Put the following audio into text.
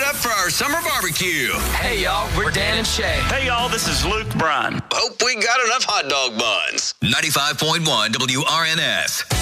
up for our summer barbecue. Hey, y'all, we're Dan and Shay. Hey, y'all, this is Luke Bryan. Hope we got enough hot dog buns. 95.1 WRNS.